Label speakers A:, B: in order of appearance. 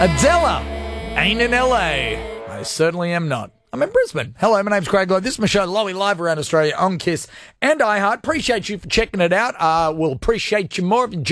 A: Adela ain't in LA. I certainly am not. I'm in Brisbane. Hello, my name's Craig Lowe. This is my show, Lowy, live around Australia on KISS and iHeart. Appreciate you for checking it out. We'll appreciate you more if you